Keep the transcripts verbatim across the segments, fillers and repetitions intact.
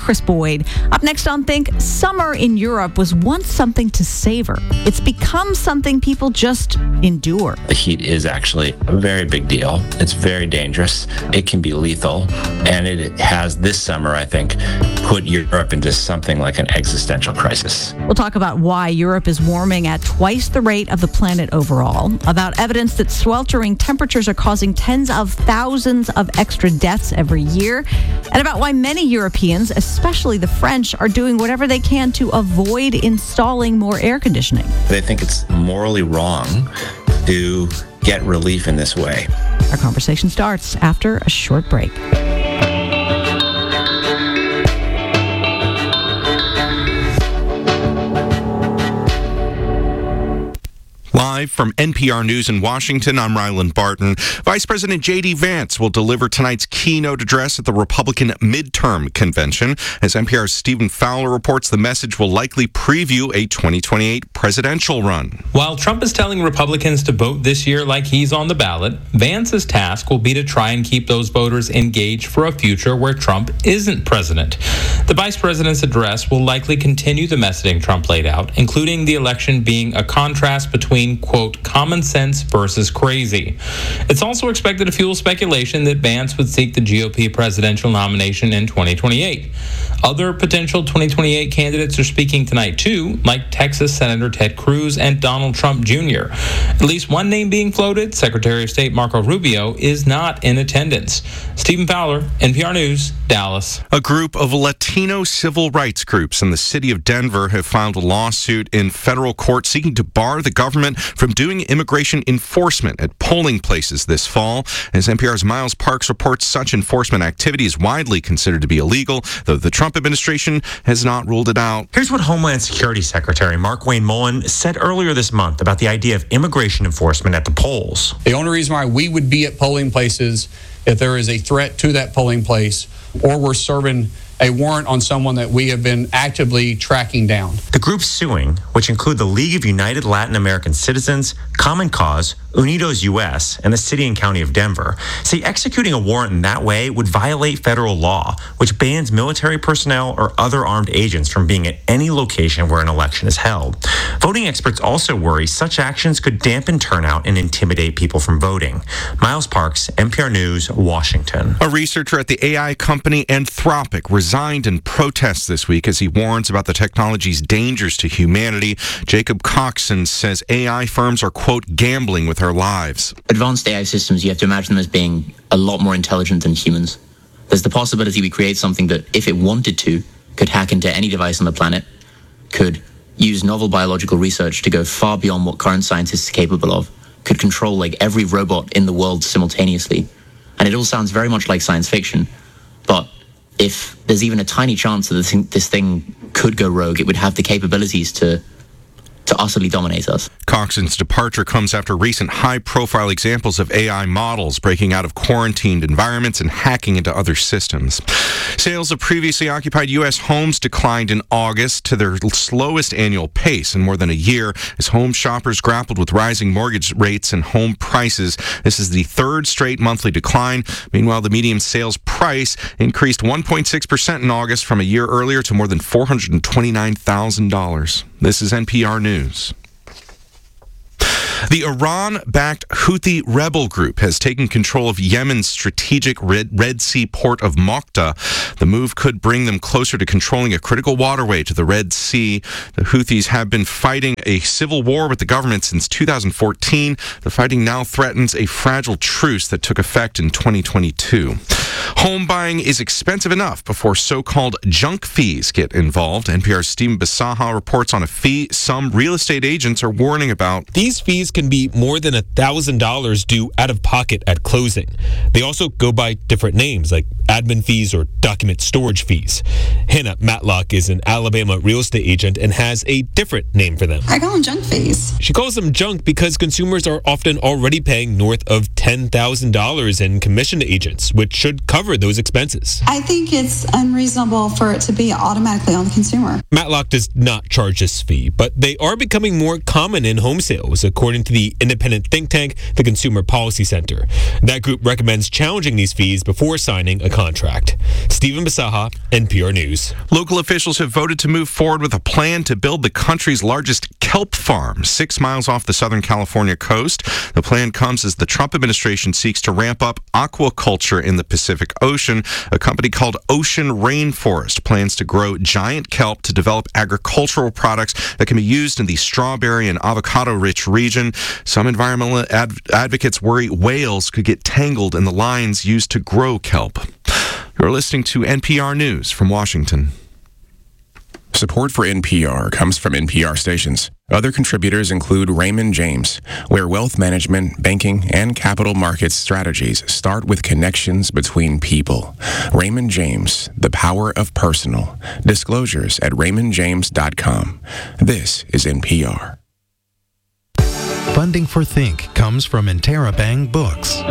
Chris Boyd. Up next on Think, summer in Europe was once something to savor. It's become something people just endure. The heat is actually a very big deal. It's very dangerous. It can be lethal. And it has this summer, I think, put Europe into something like an existential crisis. We'll talk about why Europe is warming at twice the rate of the planet overall, about evidence that sweltering temperatures are causing tens of thousands of extra deaths every year, and about why many Europeans, especially the French, are doing whatever they can to avoid installing more air conditioning. They think it's morally wrong to get relief in this way. Our conversation starts after a short break. Live from N P R News in Washington, I'm Ryland Barton. Vice President J D. Vance will deliver tonight's keynote address at the Republican midterm convention. As N P R's Stephen Fowler reports, the message will likely preview a twenty twenty-eight presidential run. While Trump is telling Republicans to vote this year like he's on the ballot, Vance's task will be to try and keep those voters engaged for a future where Trump isn't president. The vice president's address will likely continue the messaging Trump laid out, including the election being a contrast between quote, common sense versus crazy. It's also expected to fuel speculation that Vance would seek the G O P presidential nomination in twenty twenty-eight. Other potential twenty twenty-eight candidates are speaking tonight too, like Texas Senator Ted Cruz and Donald Trump Junior At least one name being floated, Secretary of State Marco Rubio, is not in attendance. Stephen Fowler, N P R News, Dallas. A group of Latino civil rights groups in the city of Denver have filed a lawsuit in federal court seeking to bar the government from doing immigration enforcement at polling places this fall. As N P R's Miles Parks reports, such enforcement activity is widely considered to be illegal, though the Trump administration has not ruled it out. Here's what Homeland Security Secretary Markwayne Mullin said earlier this month about the idea of immigration enforcement at the polls. The only reason why we would be at polling places if there is a threat to that polling place or we're serving a warrant on someone that we have been actively tracking down. The groups suing, which include the League of United Latin American Citizens, Common Cause, Unidos U S, and the City and County of Denver, say executing a warrant in that way would violate federal law, which bans military personnel or other armed agents from being at any location where an election is held. Voting experts also worry such actions could dampen turnout and intimidate people from voting. Miles Parks, N P R News, Washington. A researcher at the A I company Anthropic resigned in protest this week as he warns about the technology's dangers to humanity. Jacob Coxon says A I firms are, quote, gambling with our lives. Advanced A I systems, you have to imagine them as being a lot more intelligent than humans. There's the possibility we create something that, if it wanted to, could hack into any device on the planet, could use novel biological research to go far beyond what current scientists are capable of, could control like every robot in the world simultaneously. And it all sounds very much like science fiction, but if there's even a tiny chance that this thing, this thing could go rogue, it would have the capabilities to to utterly dominate us. Coxon's departure comes after recent high-profile examples of A I models breaking out of quarantined environments and hacking into other systems. Sales of previously occupied U S homes declined in August to their slowest annual pace in more than a year as home shoppers grappled with rising mortgage rates and home prices. This is the third straight monthly decline. Meanwhile, the median sales price increased one point six percent in August from a year earlier to more than four hundred twenty-nine thousand dollars. This is N P R News. The Iran-backed Houthi rebel group has taken control of Yemen's strategic Red, Red Sea port of Mokta. The move could bring them closer to controlling a critical waterway to the Red Sea. The Houthis have been fighting a civil war with the government since two thousand fourteen. The fighting now threatens a fragile truce that took effect in twenty twenty-two. Home buying is expensive enough before so-called junk fees get involved. N P R's Stephen Bisaha reports on a fee some real estate agents are warning about. These fees can be more than one thousand dollars due out of pocket at closing. They also go by different names like admin fees or document storage fees. Hannah Matlock is an Alabama real estate agent and has a different name for them. I call them junk fees. She calls them junk because consumers are often already paying north of ten thousand dollars in commission to agents, which should cover those expenses. I think it's unreasonable for it to be automatically on the consumer. Matlock does not charge this fee, but they are becoming more common in home sales, according to the independent think tank, the Consumer Policy Center. That group recommends challenging these fees before signing a contract. Stephen Basaha, N P R News. Local officials have voted to move forward with a plan to build the country's largest kelp farm, six miles off the Southern California coast. The plan comes as the Trump administration seeks to ramp up aquaculture in the Pacific Ocean. A company called Ocean Rainforest plans to grow giant kelp to develop agricultural products that can be used in the strawberry and avocado-rich region. Some environmental ad- advocates worry whales could get tangled in the lines used to grow kelp. You're listening to N P R News from Washington. Support for N P R comes from N P R stations. Other contributors include Raymond James, where wealth management, banking, and capital markets strategies start with connections between people. Raymond James, the power of personal. Disclosures at raymond james dot com. This is N P R. Funding for Think comes from Interabang Books.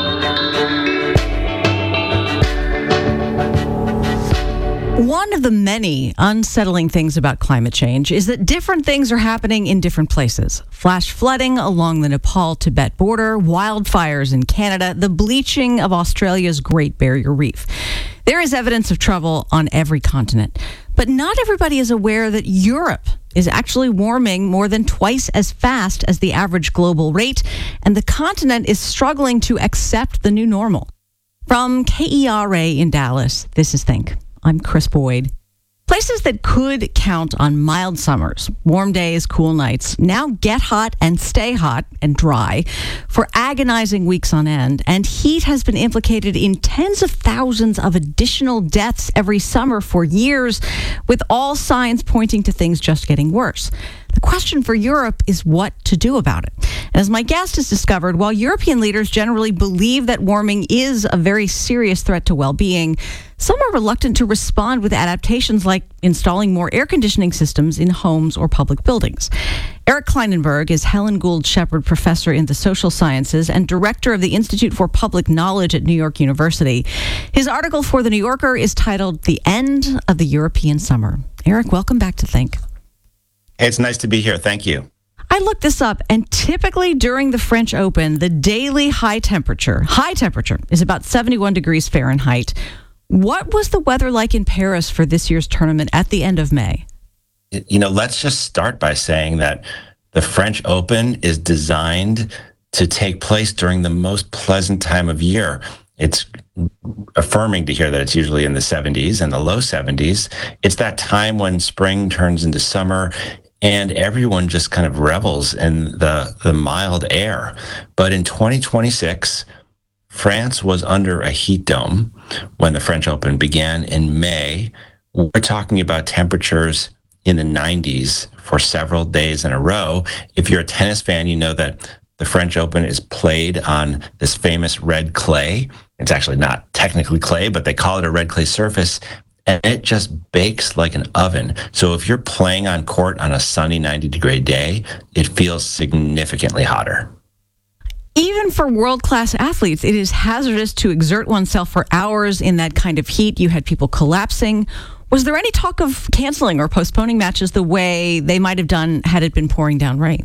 One of the many unsettling things about climate change is that different things are happening in different places. Flash flooding along the Nepal-Tibet border, wildfires in Canada, the bleaching of Australia's Great Barrier Reef. There is evidence of trouble on every continent. But not everybody is aware that Europe is actually warming more than twice as fast as the average global rate, and the continent is struggling to accept the new normal. From K E R A in Dallas, this is Think. I'm Chris Boyd. Places that could count on mild summers, warm days, cool nights, now get hot and stay hot and dry for agonizing weeks on end. And heat has been implicated in tens of thousands of additional deaths every summer for years, with all signs pointing to things just getting worse. The question for Europe is what to do about it. And as my guest has discovered, while European leaders generally believe that warming is a very serious threat to well-being, some are reluctant to respond with adaptations like installing more air conditioning systems in homes or public buildings. Eric Kleinenberg is Helen Gould Shepard Professor in the Social Sciences and Director of the Institute for Public Knowledge at New York University. His article for The New Yorker is titled The End of the European Summer. Eric, welcome back to Think. Hey, it's nice to be here. Thank you. I looked this up, and typically during the French Open, the daily high temperature, high temperature, is about seventy-one degrees Fahrenheit. What was the weather like in Paris for this year's tournament at the end of May? You know, let's just start by saying that the French Open is designed to take place during the most pleasant time of year. It's affirming to hear that it's usually in the seventies and the low seventies. It's that time when spring turns into summer and everyone just kind of revels in the, the mild air. But in twenty twenty-six, France was under a heat dome when the French Open began in May. We're talking about temperatures in the nineties for several days in a row. If you're a tennis fan, you know that the French Open is played on this famous red clay. It's actually not technically clay, but they call it a red clay surface, and it just bakes like an oven. So if you're playing on court on a sunny ninety degree day, it feels significantly hotter. Even for world-class athletes, it is hazardous to exert oneself for hours in that kind of heat. You had people collapsing. Was there any talk of canceling or postponing matches the way they might have done had it been pouring down rain?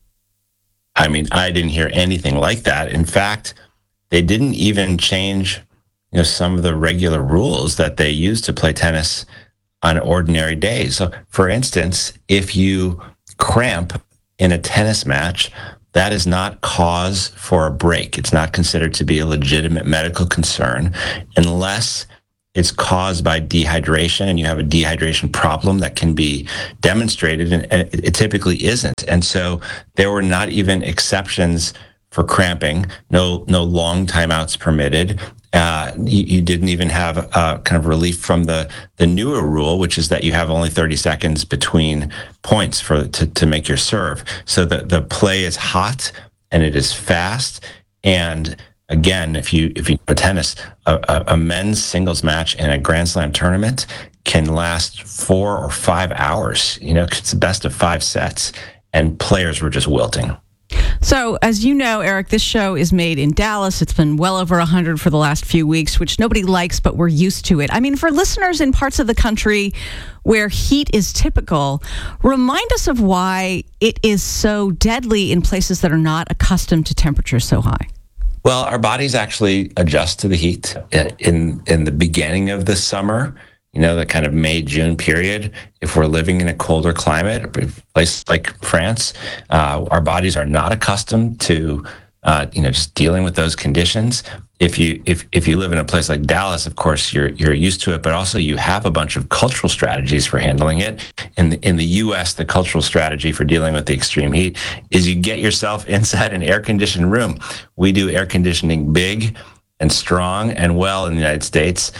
I mean, I didn't hear anything like that. In fact, they didn't even change, you know, some of the regular rules that they use to play tennis on ordinary days. So, for instance, if you cramp in a tennis match, that is not cause for a break. It's not considered to be a legitimate medical concern unless it's caused by dehydration and you have a dehydration problem that can be demonstrated, and it typically isn't. And so there were not even exceptions for cramping, no no long timeouts permitted. Uh, you, you didn't even have uh, kind of relief from the, the newer rule, which is that you have only thirty seconds between points for to, to make your serve. So the, the play is hot and it is fast. And again, if you if you know tennis, a, a, a men's singles match in a Grand Slam tournament can last four or five hours. You know, it's the best of five sets, and players were just wilting. So, as you know, Eric, this show is made in Dallas. It's been well over one hundred for the last few weeks, which nobody likes, but we're used to it. I mean, for listeners in parts of the country where heat is typical, remind us of why it is so deadly in places that are not accustomed to temperatures so high. Well, our bodies actually adjust to the heat in in the beginning of the summer. You know, the kind of May, June period. If we're living in a colder climate, a place like France, uh, our bodies are not accustomed to, uh, you know, just dealing with those conditions. If you if if you live in a place like Dallas, of course, you're you're used to it, but also you have a bunch of cultural strategies for handling it. In the, in the U S, the cultural strategy for dealing with the extreme heat is you get yourself inside an air-conditioned room. We do air conditioning big and strong and well in the United States.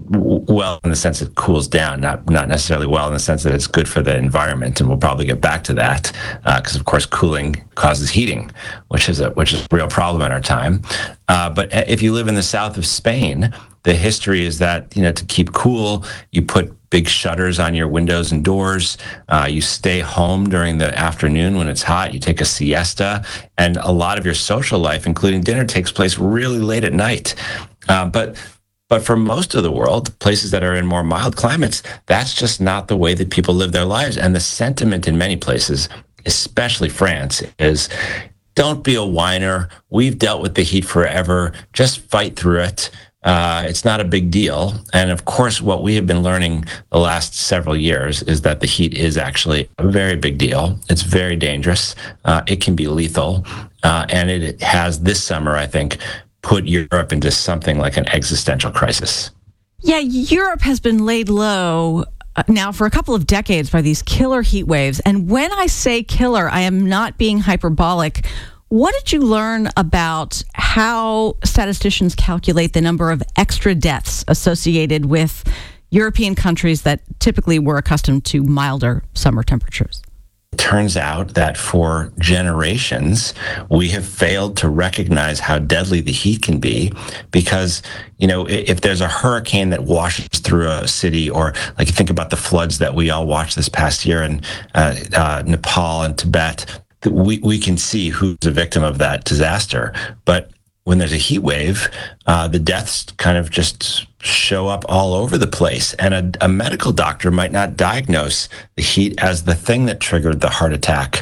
Well, in the sense it cools down, not not necessarily well in the sense that it's good for the environment, and we'll probably get back to that because, uh, of course, cooling causes heating, which is a which is a real problem in our time. Uh, but if you live in the south of Spain, the history is that, you know, to keep cool, you put big shutters on your windows and doors. Uh, you stay home during the afternoon when it's hot. You take a siesta, and a lot of your social life, including dinner, takes place really late at night. Uh, but But for most of the world, places that are in more mild climates, that's just not the way that people live their lives. And the sentiment in many places, especially France, is don't be a whiner. We've dealt with the heat forever. Just fight through it. Uh, it's not a big deal. And of course, what we have been learning the last several years is that the heat is actually a very big deal. It's very dangerous. Uh, it can be lethal. Uh, and it has this summer, I think, put Europe into something like an existential crisis. Yeah, Europe has been laid low uh, now for a couple of decades by these killer heat waves. And when I say killer, I am not being hyperbolic. What did you learn about how statisticians calculate the number of extra deaths associated with European countries that typically were accustomed to milder summer temperatures? It turns out that for generations, we have failed to recognize how deadly the heat can be because, you know, if there's a hurricane that washes through a city, or like you think about the floods that we all watched this past year in uh, uh, Nepal and Tibet, we, we can see who's a victim of that disaster. But when there's a heat wave, uh, the deaths kind of just show up all over the place. And a, a medical doctor might not diagnose the heat as the thing that triggered the heart attack